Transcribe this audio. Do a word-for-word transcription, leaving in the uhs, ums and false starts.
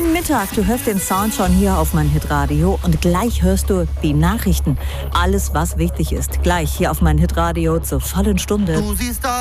Schönen Mittag, du hörst den Sound schon hier auf mein Hitradio und gleich hörst du die Nachrichten. Alles, was wichtig ist, gleich hier auf mein Hitradio zur vollen Stunde. Du siehst